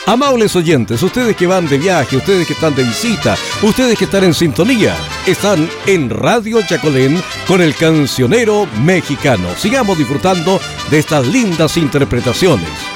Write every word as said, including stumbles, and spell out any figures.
Amables oyentes, ustedes que van de viaje, ustedes que están de visita, ustedes que están en sintonía, están en Radio Chacolén con el cancionero mexicano. Sigamos disfrutando de estas lindas interpretaciones.